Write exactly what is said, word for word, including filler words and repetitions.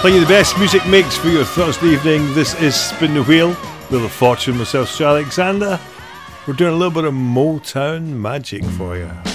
Playing you the best music mix for your Thursday evening. This is Spin the Wheel. Wheel of Fortune, myself, Sir Alexander. We're doing a little bit of Motown magic for you.